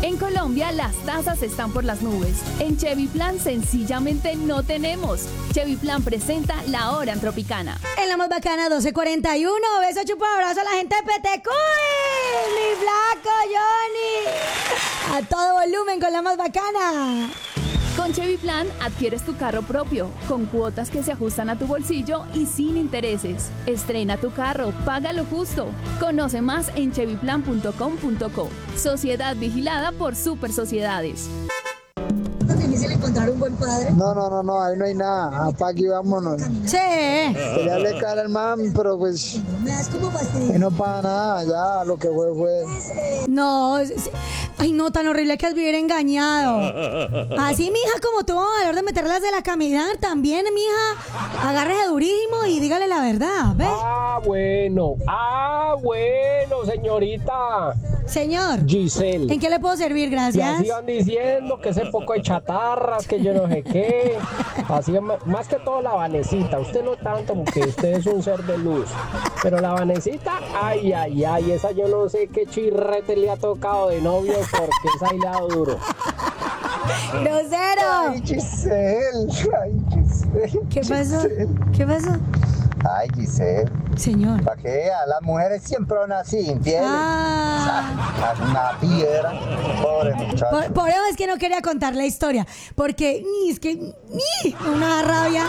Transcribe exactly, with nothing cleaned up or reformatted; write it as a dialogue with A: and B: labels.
A: En Colombia las tasas están por las nubes. En Chevy Plan sencillamente no tenemos. Chevy Plan presenta La Hora en Tropicana.
B: En la más bacana doce cuarenta y uno. Beso, chupo, abrazo a la gente de Petecuy. Mi flaco Johnny. A todo volumen con la más bacana.
A: Con Chevy Plan adquieres tu carro propio, con cuotas que se ajustan a tu bolsillo y sin intereses. Estrena tu carro, paga lo justo. Conoce más en chevy plan punto com punto co. Sociedad vigilada por Super Sociedades.
B: ¿Es difícil encontrar un buen padre?
C: No, no, no, no, ahí no hay nada. Apague y vámonos.
B: Sí.
C: Quería le cara al mami, pero pues.
B: Me das como fastidio.
C: Que no pasa nada, ya lo que fue fue.
B: No, es- es- ay no, tan horrible que es vivir engañado. Así, mija, como tuvo valor de meterlas de la caminar, también, mija, agárrese durísimo y dígale la verdad, ¿ves?
D: Ah, bueno, ah, bueno, señorita
B: Señor,
D: Giselle.
B: ¿en qué le puedo servir?
D: Y
B: Gracias.
D: así van diciendo que ese poco de chatarras, que yo no sé qué. Así, ma- más que todo la Vanesita. Usted no tanto, porque usted es un ser de luz. Pero la Vanesita, ay, ay, ay, esa yo no sé qué chirrete le ha tocado de novio, porque esa ahí le ha dado duro.
B: ¡Grosero!
C: Ay, Giselle, ay, Giselle.
B: ¿Qué pasó?
C: Giselle.
B: ¿Qué pasó?
C: Ay, Giselle,
B: Señor.
C: para que vea, las mujeres siempre son así, infieles.
B: Ah.
C: Una piedra, pobre muchacho.
B: Por, por eso es que no quería contar la historia, porque ni es que ni una rabia.